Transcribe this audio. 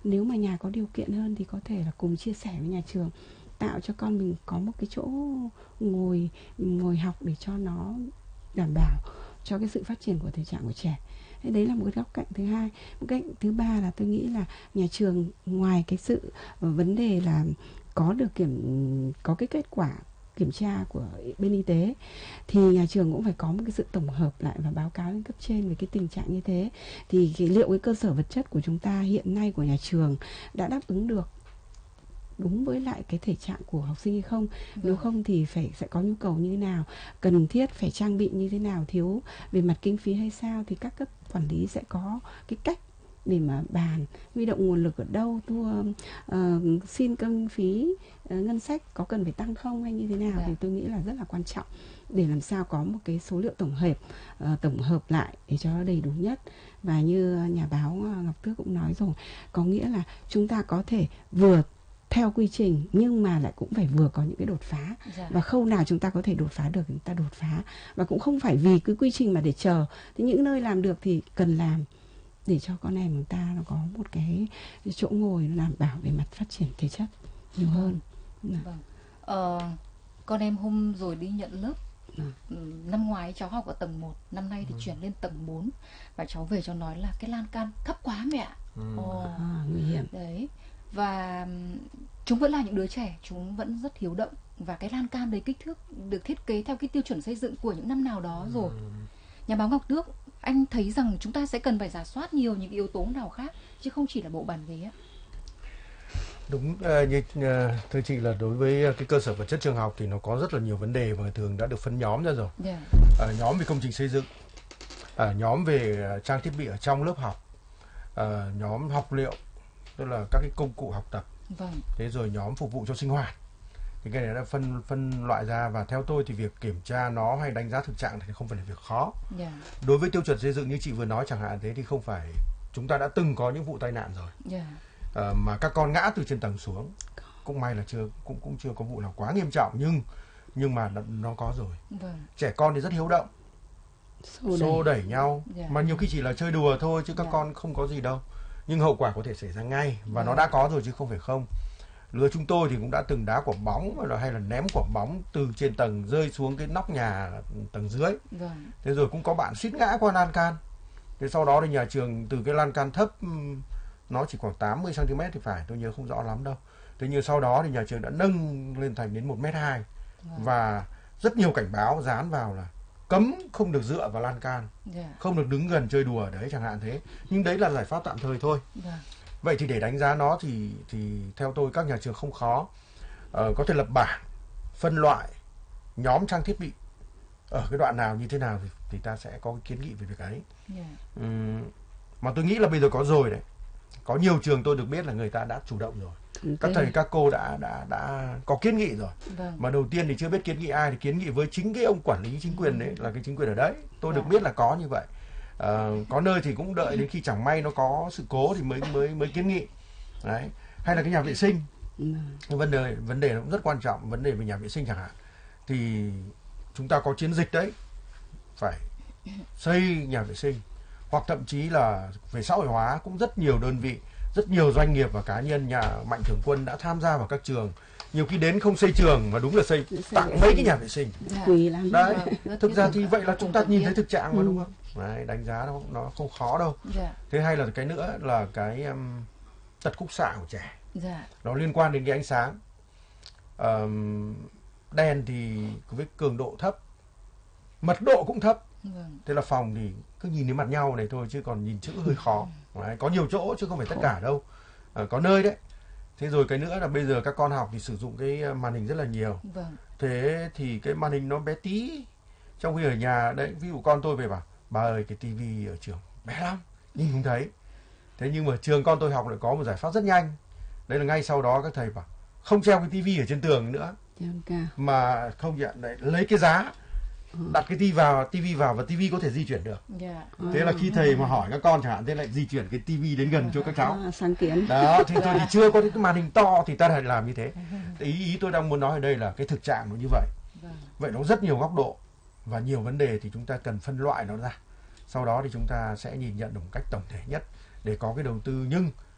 nếu mà nhà có điều kiện hơn thì có thể là cùng chia sẻ với nhà trường, tạo cho con mình có một cái chỗ ngồi học để cho nó đảm bảo cho cái sự phát triển của thể trạng của trẻ. Thế đấy là một cái góc cạnh thứ hai. Một cạnh thứ ba là tôi nghĩ là nhà trường ngoài cái sự vấn đề là có cái kết quả kiểm tra của bên y tế thì nhà trường cũng phải có một cái sự tổng hợp lại và báo cáo lên cấp trên về cái tình trạng như thế. Thì liệu cái cơ sở vật chất của chúng ta hiện nay của nhà trường đã đáp ứng được đúng với lại cái thể trạng của học sinh hay không? Nếu không thì sẽ có nhu cầu như thế nào, cần thiết phải trang bị như thế nào, thiếu về mặt kinh phí hay sao, thì các cấp quản lý sẽ có cái cách để mà bàn huy động nguồn lực ở đâu, xin kinh phí, ngân sách có cần phải tăng không hay như thế nào. Thì tôi nghĩ là rất là quan trọng để làm sao có một cái số liệu tổng hợp lại để cho nó đầy đủ nhất. Và như nhà báo Ngọc Tước cũng nói rồi, có nghĩa là chúng ta có thể vừa theo quy trình nhưng mà lại cũng phải vừa có những cái đột phá. Và khâu nào chúng ta có thể đột phá được chúng ta đột phá, và cũng không phải vì cứ quy trình mà để chờ. Thì những nơi làm được thì cần làm để cho con em chúng ta nó có một cái chỗ ngồi nó đảm bảo về mặt phát triển thể chất nhiều hơn. Con em hôm rồi đi nhận lớp, năm ngoái cháu học ở tầng 1, năm nay thì chuyển lên tầng 4, và cháu về cháu nói là cái lan can thấp quá mẹ ạ. Nguy hiểm đấy. Và chúng vẫn là những đứa trẻ, chúng vẫn rất hiếu động, và cái lan can đấy kích thước được thiết kế theo cái tiêu chuẩn xây dựng của những năm nào đó rồi. Nhà báo Ngọc Tước, anh thấy rằng chúng ta sẽ cần phải rà soát nhiều những yếu tố nào khác chứ không chỉ là bộ bàn ghế ạ. Đúng như thưa chị, là đối với cái cơ sở vật chất trường học thì nó có rất là nhiều vấn đề và thường đã được phân nhóm ra rồi. Nhóm về công trình xây dựng, nhóm về trang thiết bị ở trong lớp học, nhóm học liệu, tức là các cái công cụ học tập, thế rồi nhóm phục vụ cho sinh hoạt. Thì cái này đã phân loại ra, và theo tôi thì việc kiểm tra nó hay đánh giá thực trạng thì không phải là việc khó. Đối với tiêu chuẩn xây dựng như chị vừa nói chẳng hạn, thế thì không phải, chúng ta đã từng có những vụ tai nạn rồi, mà các con ngã từ trên tầng xuống. Cũng may là cũng chưa có vụ nào quá nghiêm trọng, nhưng mà nó có rồi. Trẻ con thì rất hiếu động, xô đẩy nhau, mà nhiều khi chỉ là chơi đùa thôi chứ các con không có gì đâu, nhưng hậu quả có thể xảy ra ngay, và nó đã có rồi chứ không phải không. Lứa chúng tôi thì cũng đã từng đá quả bóng hay là ném quả bóng từ trên tầng rơi xuống cái nóc nhà tầng dưới. Thế rồi cũng có bạn suýt ngã qua lan can. Thế sau đó thì nhà trường từ cái lan can thấp, nó chỉ khoảng 80 cm thì phải, tôi nhớ không rõ lắm đâu. Thế nhưng sau đó thì nhà trường đã nâng lên thành đến 1,2 m, và rất nhiều cảnh báo dán vào là cấm không được dựa vào lan can, không được đứng gần chơi đùa đấy chẳng hạn thế. Nhưng đấy là giải pháp tạm thời thôi. Vậy thì để đánh giá nó thì theo tôi các nhà trường không khó, có thể lập bảng phân loại nhóm trang thiết bị ở cái đoạn nào như thế nào thì ta sẽ có cái kiến nghị về việc ấy. Mà tôi nghĩ là bây giờ có rồi đấy, có nhiều trường tôi được biết là người ta đã chủ động rồi, các thầy các cô đã có kiến nghị rồi. Mà đầu tiên thì chưa biết kiến nghị ai thì kiến nghị với chính cái ông quản lý chính quyền đấy, là cái chính quyền ở đấy. Tôi được biết là có như vậy. Có nơi thì cũng đợi đến khi chẳng may nó có sự cố thì mới kiến nghị đấy. Hay là cái nhà vệ sinh, vấn đề nó cũng rất quan trọng. Vấn đề về nhà vệ sinh chẳng hạn, thì chúng ta có chiến dịch đấy, phải xây nhà vệ sinh, hoặc thậm chí là về xã hội hóa cũng rất nhiều đơn vị, rất nhiều doanh nghiệp và cá nhân, nhà mạnh thường quân đã tham gia vào các trường. Nhiều khi đến không xây trường mà đúng là xây tặng mấy cái nhà vệ sinh. Đấy, thực ra thì vậy là chúng ta nhìn thấy thực trạng mà, đúng không? Đấy, đánh giá nó không khó đâu. Thế hay là cái nữa là cái tật khúc xạ của trẻ. Nó liên quan đến cái ánh sáng. Đèn thì với cường độ thấp, mật độ cũng thấp. Thế là phòng thì cứ nhìn đến mặt nhau này thôi, chứ còn nhìn chữ hơi khó. Đấy, có nhiều chỗ chứ không phải tất cả đâu. Có nơi đấy. Thế rồi cái nữa là bây giờ các con học thì sử dụng cái màn hình rất là nhiều. Thế thì cái màn hình nó bé tí. Trong khi ở nhà đấy, ví dụ con tôi về bảo: bà ơi, cái tivi ở trường bé lắm, nhìn không thấy. Thế nhưng mà trường con tôi học lại có một giải pháp rất nhanh. Đấy là ngay sau đó các thầy bảo không treo cái tivi ở trên tường nữa, mà không nhận đấy, lấy cái giá đặt cái tivi vào và tivi có thể di chuyển được. Thế là khi thầy mà hỏi các con chẳng hạn, thế lại di chuyển cái tivi đến gần cho các cháu. Sáng kiến. Đó, thì tôi thì chưa có cái màn hình to thì ta phải làm như thế. Ý tôi đang muốn nói ở đây là cái thực trạng nó như vậy. Vậy nó rất nhiều góc độ và nhiều vấn đề thì chúng ta cần phân loại nó ra. Sau đó thì chúng ta sẽ nhìn nhận được một cách tổng thể nhất để có cái đầu tư, nhưng